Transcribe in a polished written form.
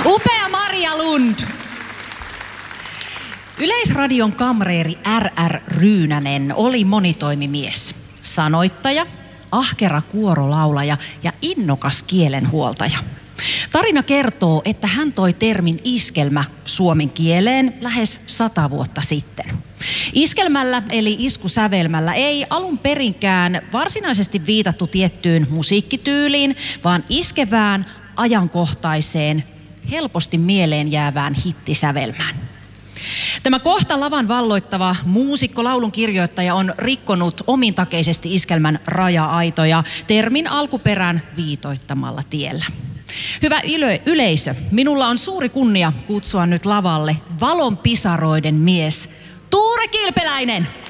Upea Maria Lund. Yleisradion kamreeri R.R. Ryynänen oli monitoimimies, sanoittaja, ahkera kuorolaulaja ja innokas kielenhuoltaja. Tarina kertoo, että hän toi termin iskelmä suomen kieleen lähes 100 vuotta sitten. Iskelmällä eli iskusävelmällä ei alun perinkään varsinaisesti viitattu tiettyyn musiikkityyliin, vaan iskevään, ajankohtaiseen, helposti mieleen jäävään hittisävelmään. Tämä kohta lavan valloittava muusikko, laulun kirjoittaja on rikkonut omintakeisesti iskelmän raja-aitoja termin alkuperän viitoittamalla tiellä. Hyvä yleisö, minulla on suuri kunnia kutsua nyt lavalle valonpisaroiden mies Tuure Kilpeläinen.